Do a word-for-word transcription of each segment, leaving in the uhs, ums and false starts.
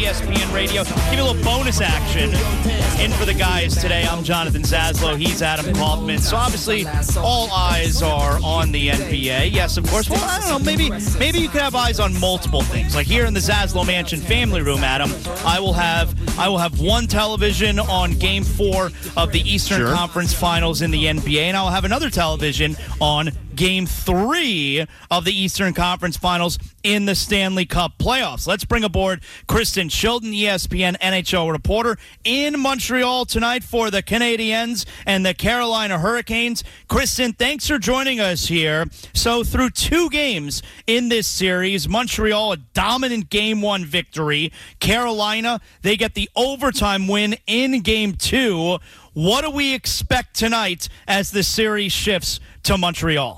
E S P N Radio. Give you a little bonus action in for the guys today. I'm Jonathan Zaslow. He's Adam Kaufman. So obviously, all eyes are on the N B A. Yes, of course. Well, I don't know. Maybe maybe you could have eyes on multiple things. Like here in the Zaslow Mansion family room, Adam, I will have I will have one television on Game Four of the Eastern Sure. Conference Finals in the N B A, and I'll have another television on Game three of the Eastern Conference Finals in the Stanley Cup playoffs. Let's bring aboard Kristen Chilton, E S P N N H L reporter in Montreal tonight for the Canadiens and the Carolina Hurricanes. Kristen, thanks for joining us here. So through two games in this series, Montreal, a dominant Game one victory. Carolina, they get the overtime win in Game two. What do we expect tonight as the series shifts to Montreal?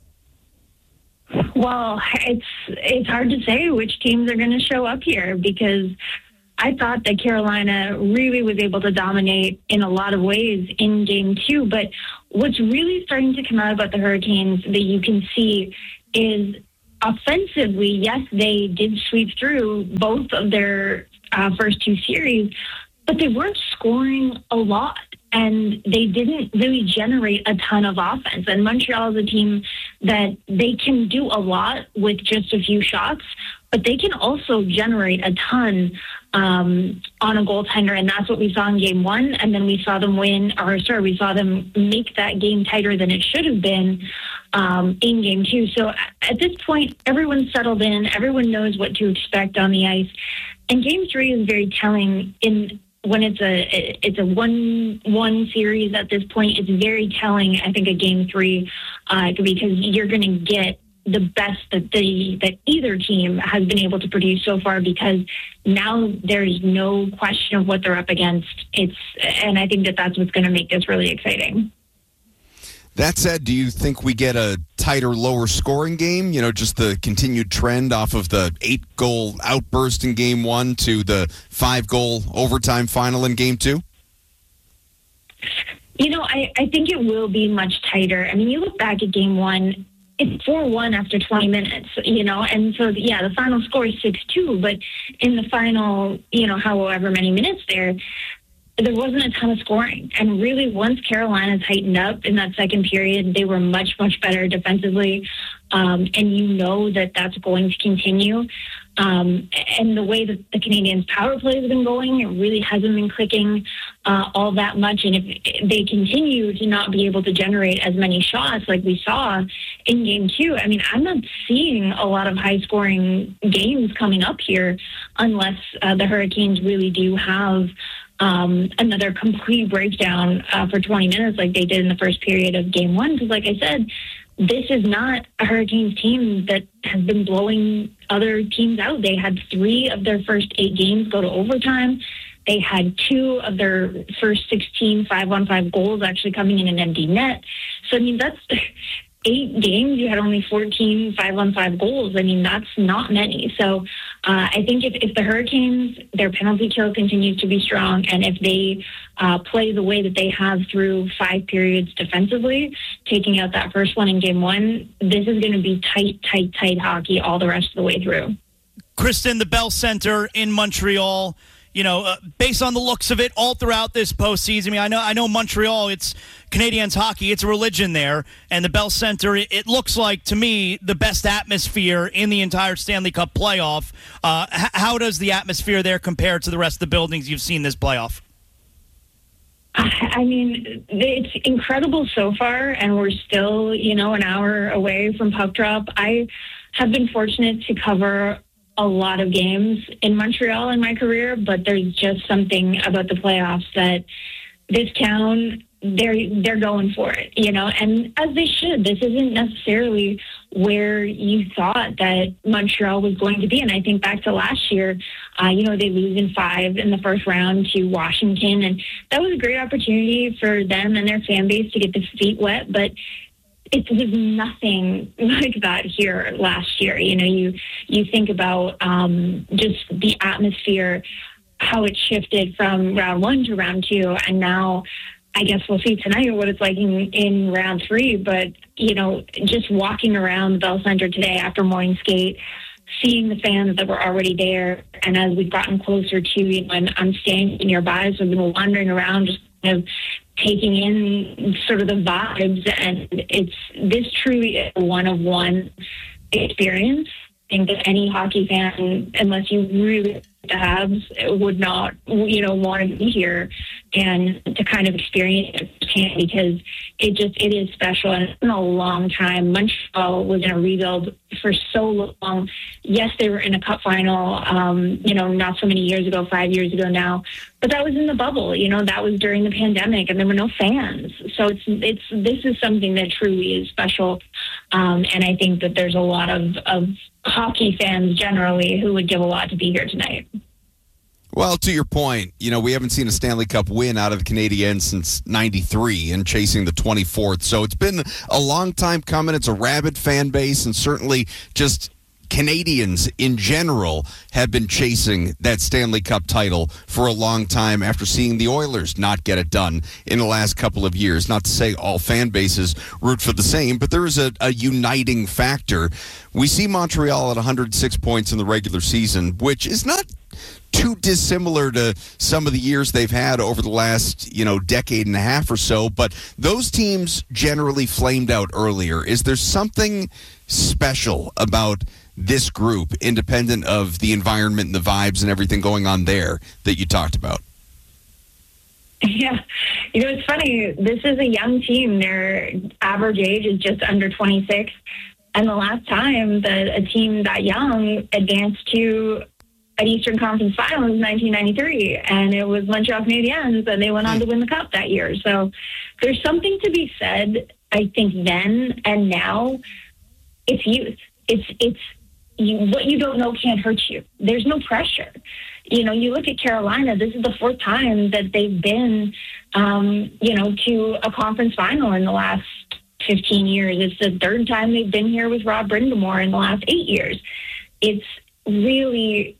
Well, it's it's hard to say which teams are going to show up here because I thought that Carolina really was able to dominate in a lot of ways in Game two. But what's really starting to come out about the Hurricanes that you can see is offensively, yes, they did sweep through both of their uh, first two series, but they weren't scoring a lot. And they didn't really generate a ton of offense. And Montreal is a team that they can do a lot with just a few shots, but they can also generate a ton um, on a goaltender. And that's what we saw in Game one. And then we saw them win, or sorry, we saw them make that game tighter than it should have been um, in Game two. So at this point, everyone's settled in. Everyone knows what to expect on the ice. And Game three is very telling in when it's a it's a one one series at this point. It's very telling, I think, a Game three uh, because you're going to get the best that the that either team has been able to produce so far, because now there's no question of what they're up against. It's and I think that that's what's going to make this really exciting. That said, do you think we get a tighter, lower scoring game? You know, just the continued trend off of the eight-goal outburst in Game one to the five-goal overtime final in Game two? You know, I, I think it will be much tighter. I mean, you look back at Game one, it's four one after twenty minutes, you know, and so, yeah, the final score is six two, but in the final, you know, however many minutes there, there wasn't a ton of scoring. And really, once Carolina tightened up in that second period, they were much, much better defensively. Um, and you know that that's going to continue. Um, and the way that the Canadiens' power play has been going, it really hasn't been clicking uh, all that much. And if they continue to not be able to generate as many shots like we saw in Game two, I mean, I'm not seeing a lot of high-scoring games coming up here unless uh, the Hurricanes really do have Um, another complete breakdown uh, for twenty minutes like they did in the first period of Game one. Because like I said, this is not a Hurricanes team that has been blowing other teams out. They had three of their first eight games go to overtime. They had two of their first sixteen five-on-five goals actually coming in an empty net. So, I mean, that's eight games. You had only fourteen five-on-five goals. I mean, that's not many. So uh, I think if, if the Hurricanes, their penalty kill continues to be strong, and if they uh, play the way that they have through five periods defensively, taking out that first one in Game one, this is going to be tight, tight, tight hockey all the rest of the way through. Kristen, the Bell Center in Montreal, you know, uh, based on the looks of it all throughout this postseason. I mean, I know, I know Montreal, it's Canadiens hockey, it's a religion there. And the Bell Center, it, it looks like, to me, the best atmosphere in the entire Stanley Cup playoff. Uh, h- how does the atmosphere there compare to the rest of the buildings you've seen this playoff? I mean, it's incredible so far, and we're still, you know, an hour away from puck drop. I have been fortunate to cover a lot of games in Montreal in my career, but there's just something about the playoffs that this town, they're they're going for it, you know, and as they should. This isn't necessarily where you thought that Montreal was going to be. And I think back to last year, uh, you know, they lose in five in the first round to Washington, and that was a great opportunity for them and their fan base to get their feet wet, but it was nothing like that here last year. You know, you you think about um, just the atmosphere, how it shifted from round one to round two, and now I guess we'll see tonight what it's like in, in round three. But, you know, just walking around the Bell Center today after morning skate, seeing the fans that were already there, and as we've gotten closer to, you know, I'm, I'm staying nearby, so I've been wandering around, just kind of taking in sort of the vibes, and it's this truly is a one-of-one experience. I think that any hockey fan, unless you really the Habs, would not, you know, want to be here and to kind of experience it firsthand, because it just, it is special, and it's been a long time. Montreal was in a rebuild for so long. Yes, they were in a cup final, um, you know, not so many years ago, five years ago now, but that was in the bubble, you know, that was during the pandemic, and there were no fans. So it's, it's, this is something that truly is special. Um, and I think that there's a lot of, of hockey fans generally who would give a lot to be here tonight. Well, to your point, you know, we haven't seen a Stanley Cup win out of the Canadiens since ninety-three and chasing the twenty-fourth. So it's been a long time coming. It's a rabid fan base, and certainly just Canadians in general have been chasing that Stanley Cup title for a long time after seeing the Oilers not get it done in the last couple of years. Not to say all fan bases root for the same, but there is a, a uniting factor. We see Montreal at one hundred six points in the regular season, which is not too dissimilar to some of the years they've had over the last, you know, decade and a half or so, but those teams generally flamed out earlier. Is there something special about this group, independent of the environment and the vibes and everything going on there, that you talked about? Yeah. You know, it's funny. This is a young team. Their average age is just under twenty-six. And the last time that a team that young advanced to an Eastern Conference Final was nineteen ninety-three, and it was Montreal Canadiens, and they went on to win the Cup that year. So there's something to be said, I think, then and now. It's youth. It's it's you, what you don't know can't hurt you. There's no pressure. You know, you look at Carolina. This is the fourth time that they've been, um, you know, to a conference final in the last fifteen years. It's the third time they've been here with Rob Brind'Amour in the last eight years. It's really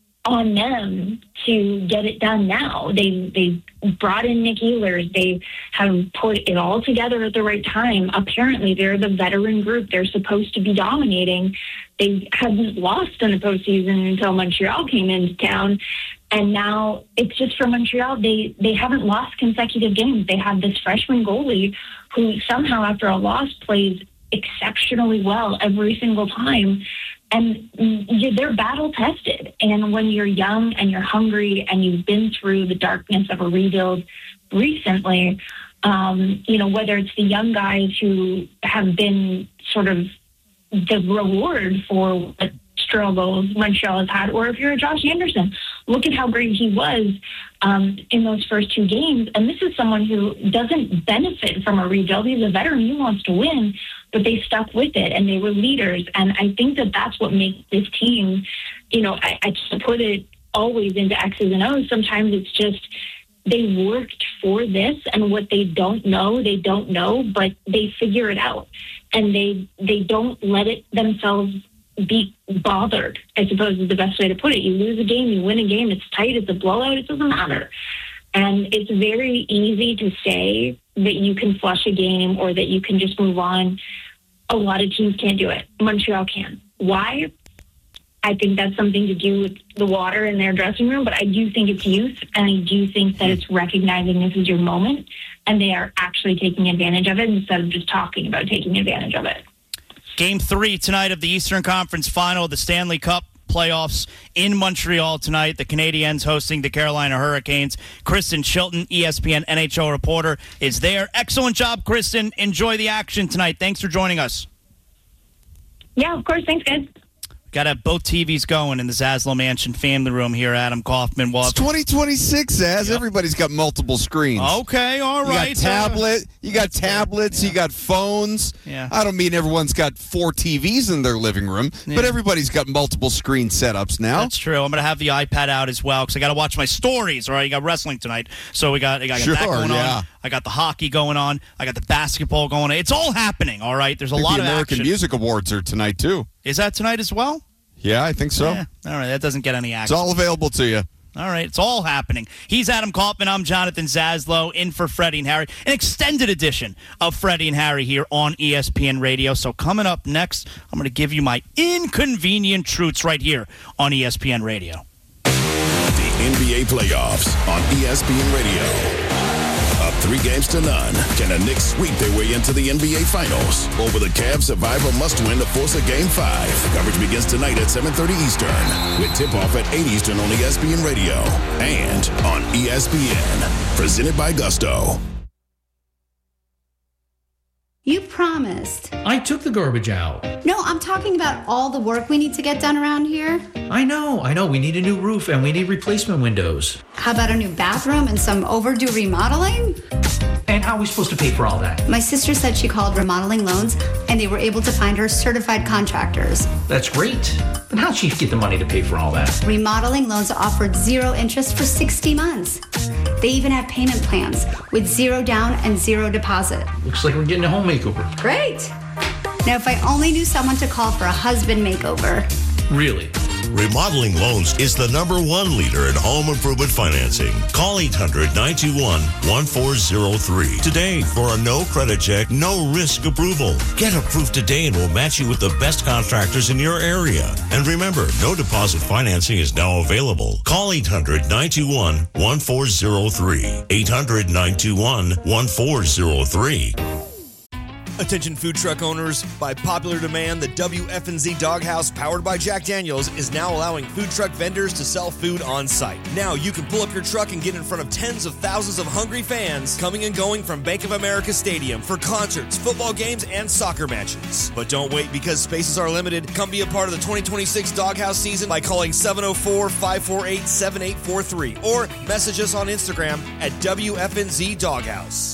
on them to get it done now. They they brought in Nick Ehlers. They have put it all together at the right time. Apparently, they're the veteran group. They're supposed to be dominating. They hadn't lost in the postseason until Montreal came into town. And now it's just for Montreal. They, they haven't lost consecutive games. They have this freshman goalie who somehow after a loss plays exceptionally well every single time. And they're battle tested. And when you're young and you're hungry and you've been through the darkness of a rebuild recently, um, you know, whether it's the young guys who have been sort of the reward for what struggles Montreal has had, or if you're a Josh Anderson, look at how great he was um, in those first two games. And this is someone who doesn't benefit from a rebuild. He's a veteran. He wants to win, but they stuck with it and they were leaders. And I think that that's what makes this team, you know, I, I just put it always into X's and O's. Sometimes it's just they worked for this, and what they don't know, they don't know, but they figure it out. And they they don't let it themselves be bothered, I suppose is the best way to put it. You lose a game, you win a game, it's tight, it's a blowout, it doesn't matter. And it's very easy to say that you can flush a game or that you can just move on. A lot of teams can't do it. Montreal can. Why? I think that's something to do with the water in their dressing room, but I do think it's youth, and I do think that it's recognizing this is your moment, and they are actually taking advantage of it instead of just talking about taking advantage of it. Game three tonight of the Eastern Conference Final, the Stanley Cup playoffs in Montreal tonight. The Canadiens hosting the Carolina Hurricanes. Kristen Shilton, E S P N N H L reporter, is there. Excellent job, Kristen. Enjoy the action tonight. Thanks for joining us. Yeah, of course. Thanks, guys. Got to have both T Vs going in the Zaslow Mansion family room here, Adam Kaufman. Well, it's twenty twenty-six, Zaz. Yep. Everybody's got multiple screens. Okay, all right. You got tablet, you got tablets, yeah. You got phones. Yeah. I don't mean everyone's got four T Vs in their living room, yeah. But everybody's got multiple screen setups now. That's true. I'm going to have the iPad out as well because I got to watch my stories. All right, you got wrestling tonight, so we got, I got sure, that going yeah. on. I got the hockey going on. I got the basketball going on. It's all happening. All right, there's a I think lot the of American action. Music Awards are tonight too. Is that tonight as well? Yeah, I think so. Yeah. All right, that doesn't get any action. It's all available to you. All right, it's all happening. He's Adam Kaufman. I'm Jonathan Zaslow, in for Freddie and Harry. An extended edition of Freddie and Harry here on E S P N Radio. So coming up next, I'm going to give you my inconvenient truths right here on E S P N Radio. The N B A playoffs on E S P N Radio. Up three games to none. Can the Knicks sweep their way into the N B A Finals? Or will the Cavs survive a must-win to force a Game five? Coverage begins tonight at seven thirty Eastern with tip-off at eight Eastern on E S P N Radio and on E S P N. Presented by Gusto. You promised. I took the garbage out. No, I'm talking about all the work we need to get done around here. I know, I know. We need a new roof and we need replacement windows. How about a new bathroom and some overdue remodeling? And how are we supposed to pay for all that? My sister said she called Remodeling Loans and they were able to find her certified contractors. That's great. But how'd she get the money to pay for all that? Remodeling Loans offered zero interest for sixty months. They even have payment plans with zero down and zero deposit. Looks like we're getting a home makeover. Great. Now, if I only knew someone to call for a husband makeover. Really? Remodeling Loans is the number one leader in home improvement financing. Call eight hundred, nine two one, one four zero three today for a no credit check, no risk approval. Get approved today and we'll match you with the best contractors in your area. And remember, no deposit financing is now available. Call eight hundred, nine two one, one four zero three. eight hundred, nine two one, one four zero three. Attention food truck owners, by popular demand, the W F N Z Doghouse, powered by Jack Daniels, is now allowing food truck vendors to sell food on site. Now you can pull up your truck and get in front of tens of thousands of hungry fans coming and going from Bank of America Stadium for concerts, football games, and soccer matches. But don't wait, because spaces are limited. Come be a part of the twenty twenty-six Doghouse season by calling seven oh four, five four eight, seven eight four three or message us on Instagram at W F N Z Doghouse.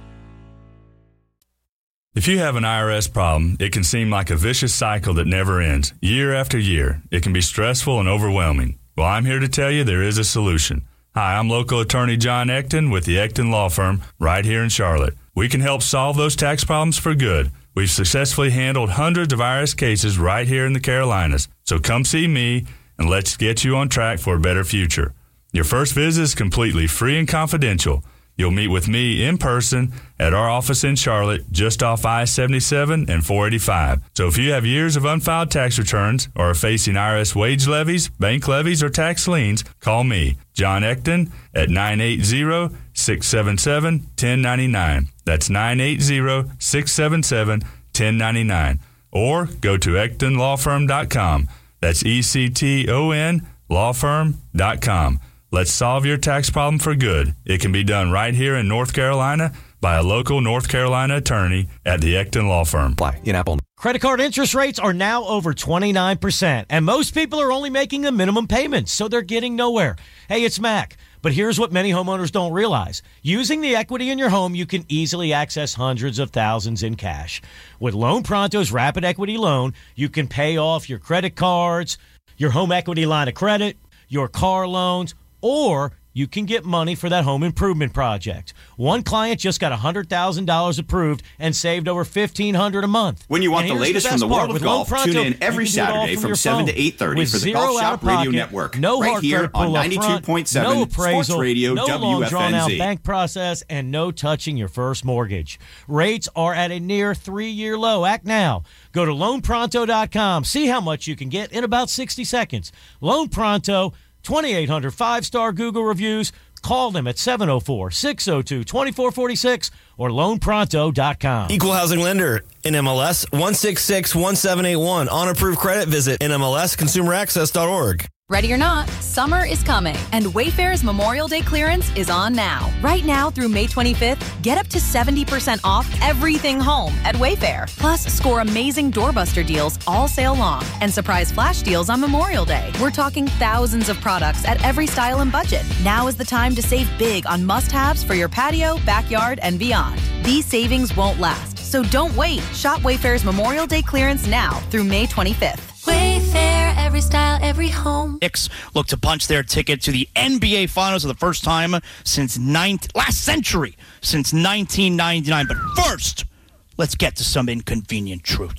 If you have an I R S problem, it can seem like a vicious cycle that never ends, year after year. It can be stressful and overwhelming. Well, I'm here to tell you there is a solution. Hi, I'm local attorney John Ecton with the Ecton Law Firm right here in Charlotte. We can help solve those tax problems for good. We've successfully handled hundreds of I R S cases right here in the Carolinas. So come see me and let's get you on track for a better future. Your first visit is completely free and confidential. You'll meet with me in person at our office in Charlotte, just off I seventy-seven and four eighty-five. So if you have years of unfiled tax returns or are facing I R S wage levies, bank levies, or tax liens, call me, John Ecton, at nine eight zero, six seven seven, one zero nine nine. That's nine eight zero, six seven seven, one zero nine nine. Or go to ecton law firm dot com. That's E C T O N law firm dot com. Let's solve your tax problem for good. It can be done right here in North Carolina by a local North Carolina attorney at the Ecton Law Firm. Apply in Apple. Credit card interest rates are now over twenty-nine percent, and most people are only making the minimum payments, so they're getting nowhere. Hey, it's Mac. But here's what many homeowners don't realize. Using the equity in your home, you can easily access hundreds of thousands in cash. With Loan Pronto's Rapid Equity Loan, you can pay off your credit cards, your home equity line of credit, your car loans, or you can get money for that home improvement project. One client just got one hundred thousand dollars approved and saved over fifteen hundred dollars a month. When you want the latest the from the world part. of With golf, Pronto, tune in every Saturday from, from seven to eight thirty for the Golf Shop Radio Network. No right hard here on ninety-two point seven no appraisal, Sports Radio no W F N Z. long drawn-out bank process, and no touching your first mortgage. Rates are at a near three-year low. Act now. Go to loan pronto dot com. See how much you can get in about sixty seconds. Loan Pronto, twenty-eight hundred five-star Google reviews. Call them at seven oh four, six oh two, two four four six or loan pronto dot com. Equal housing lender, N M L S one six six one seven eight one. On approved credit, visit N M L S consumer access dot org. Ready or not, summer is coming, and Wayfair's Memorial Day clearance is on now. Right now through May twenty-fifth, get up to seventy percent off everything home at Wayfair. Plus, score amazing doorbuster deals all sale long and surprise flash deals on Memorial Day. We're talking thousands of products at every style and budget. Now is the time to save big on must-haves for your patio, backyard, and beyond. These savings won't last, so don't wait. Shop Wayfair's Memorial Day clearance now through May twenty-fifth. Wayfair, every style, every home. Knicks look to punch their ticket to the N B A Finals for the first time since ninth, last century, since nineteen ninety-nine. But first, let's get to some inconvenient truths.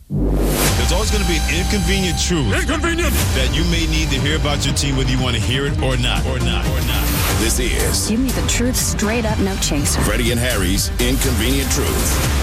There's always going to be an inconvenient truth. Inconvenient! That you may need to hear about your team whether you want to hear it or not. Or not. Or not. This is Give me the truth straight up, no chaser. Freddie and Harry's Inconvenient Truth.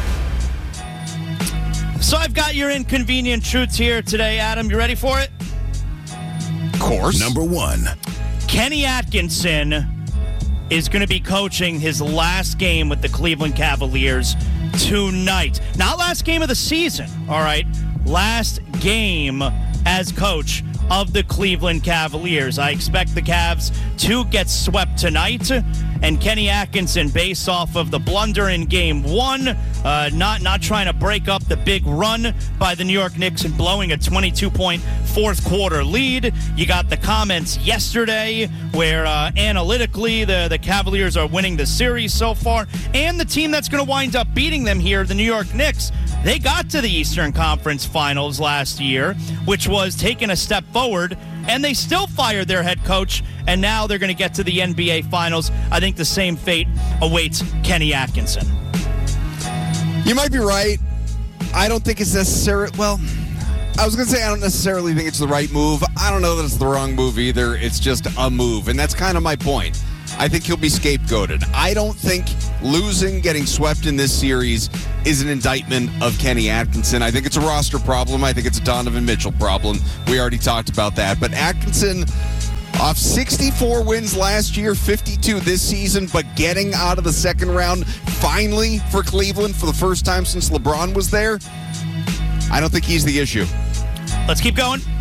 So I've got your inconvenient truths here today, Adam. You ready for it? Of course. Number one. Kenny Atkinson is going to be coaching his last game with the Cleveland Cavaliers tonight. Not last game of the season, all right? Last game as coach of the Cleveland Cavaliers. I expect the Cavs to get swept tonight, and Kenny Atkinson, based off of the blunder in game one, uh, not not trying to break up the big run by the New York Knicks and blowing a twenty-two point fourth quarter lead. You got the comments yesterday where uh, analytically the, the Cavaliers are winning the series so far, and the team that's going to wind up beating them here, the New York Knicks, they got to the Eastern Conference Finals last year, which was taking a step forward, and they still fired their head coach, and now they're going to get to the N B A Finals. I think the same fate awaits Kenny Atkinson. You might be right. I don't think it's necessary. Well, I was going to say I don't necessarily think it's the right move. I don't know that it's the wrong move either. It's just a move, and that's kind of my point. I think he'll be scapegoated. I don't think losing, getting swept in this series is an indictment of Kenny Atkinson. I think it's a roster problem. I think it's a Donovan Mitchell problem. We already talked about that. But Atkinson, off sixty-four wins last year, fifty-two this season, but getting out of the second round finally for Cleveland for the first time since LeBron was there, I don't think he's the issue. Let's keep going.